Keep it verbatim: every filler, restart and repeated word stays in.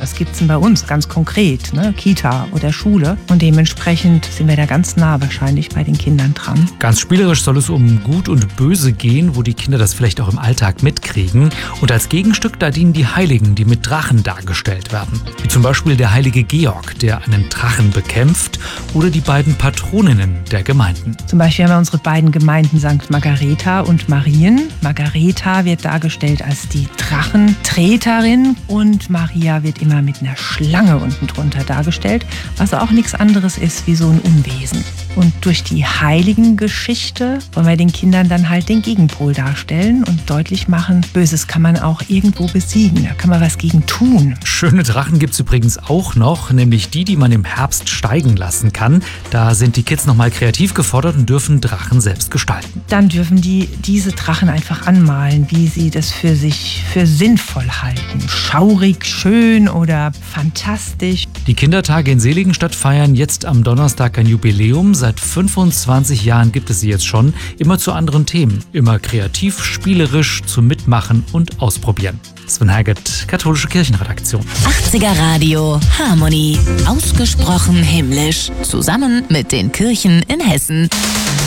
was gibt's denn bei uns ganz konkret, ne? Kita oder Schule. Und dementsprechend sind wir da ganz nah wahrscheinlich bei den Kindern dran. Ganz spielerisch soll es um Gut und Böse gehen, wo die Kinder das vielleicht auch im Alltag mitkriegen. Und als Gegenstück, da dienen die Heiligen, die mit Drachen dargestellt werden. Wie zum Beispiel der heilige Georg, der einen Drachen bekämpft, oder die beiden Patroninnen der Gemeinden. Zum Beispiel haben wir unsere beiden Gemeinden Sankt Margareta und Marien. Margareta wird dargestellt als die Drachentreterin und Maria wird immer mit einer Schlange unten drunter dargestellt, was auch nichts anderes ist wie so ein Unwesen. Und durch die Heiligengeschichte wollen wir den Kindern dann halt den Gegenpol darstellen und deutlich machen, Böses kann man auch irgendwo besiegen, da kann man was gegen tun. Schöne Drachen gibt es übrigens auch noch, nämlich die, die man im Herbst steigen lassen kann. Da sind die Kids nochmal kreativ gefordert und dürfen Drachen selbst gestalten. Dann dürfen die diese Drachen einfach anmalen, wie sie das für sich für sinnvoll halten. Schaurig, schön oder fantastisch. Die Kindertage in Seligenstadt feiern jetzt am Donnerstag ein Jubiläum. Seit fünfundzwanzig Jahren gibt es sie jetzt schon, immer zu anderen Themen. Immer kreativ, spielerisch, zum Mitmachen und Ausprobieren. Sven Herget, Katholische Kirchenredaktion. achtziger Radio Harmonie. Ausgesprochen himmlisch. Zusammen mit den Kirchen in Hessen.